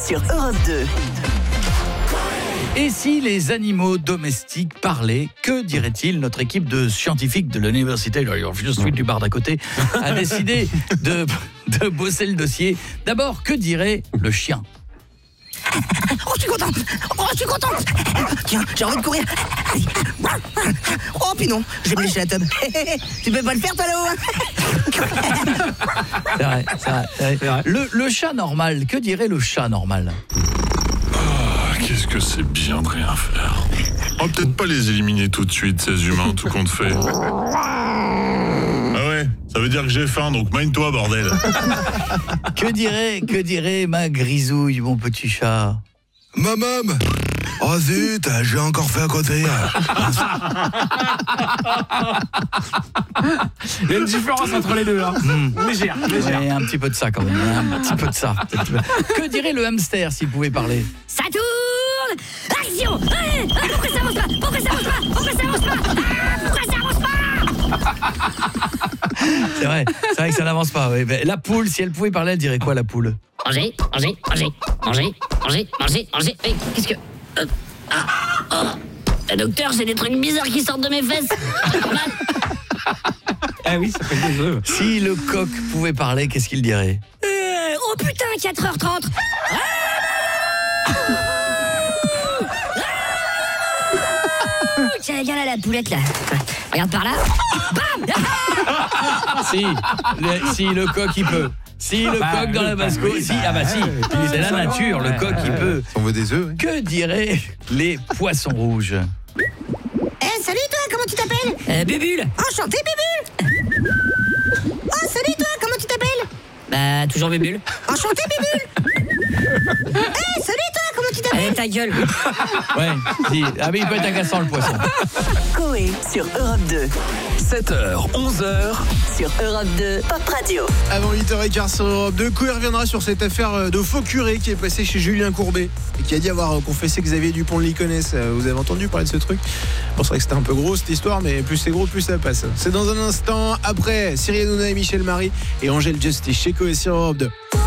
sur Europe 2. Et si les animaux domestiques parlaient, que dirait-il? Notre équipe de scientifiques de l'université je suis du bar d'à côté a décidé de bosser le dossier. D'abord, que dirait le chien? Oh, je suis content. Tiens, j'ai envie de courir. Oh, puis non, j'ai me léché la teub. Tu peux pas le faire, toi, là-haut? C'est vrai. Le chat normal, que dirait le chat normal? Qu'est-ce que c'est bien de rien faire. On va peut-être pas les éliminer tout de suite, ces humains, tout compte fait. Ah ouais, ça veut dire que j'ai faim, donc mine-toi, bordel. Que dirait ma grisouille, mon petit chat? Maman! Oh zut, j'ai encore fait à côté. Il y a une différence entre les deux, hein. Légère. Ouais, un petit peu de ça quand même, un petit peu de ça. Que dirait le hamster s'il pouvait parler? Ça tourne! Action! Pourquoi ça avance pas? Pourquoi ça avance pas? C'est vrai que ça n'avance pas. Ouais. La poule, si elle pouvait parler, elle dirait quoi, la poule? Manger. Hey, qu'est-ce que... docteur, j'ai des trucs bizarres qui sortent de mes fesses. C'est normal. Ah oui, ça fait des œufs. Si le coq pouvait parler, qu'est-ce qu'il dirait? Oh putain, 4h30. Tiens, viens là, la poulette, là. Regarde par là. Bam. Si le coq, il peut. Si le coq dans la basse-cour, c'est la nature, le coq, il peut. On veut des œufs, oui. Que diraient les poissons rouges? Salut, toi, comment tu t'appelles? Bubule. Enchanté, Bubule. Oh, salut, toi, comment tu t'appelles? Bah, toujours Bubule. Enchanté, Bubule. Salut, toi, comment tu t'appelles? Allez, ta gueule. Ouais, si. Ah mais il peut être agaçant, le poisson. Coé sur Europe 2. 7h, 11h. Sur Europe 2, Pop Radio. Avant 8h15 sur Europe 2, Coé reviendra sur cette affaire de faux curé qui est passée chez Julien Courbet et qui a dit avoir confessé Xavier Dupont de Ligonnès. Vous avez entendu parler de ce truc? Bon, c'est vrai que c'était un peu gros cette histoire, mais plus c'est gros, plus ça passe. C'est dans un instant, après Cyril Hanouna et Michel Marie et Angèle Justice chez Coé sur Europe 2.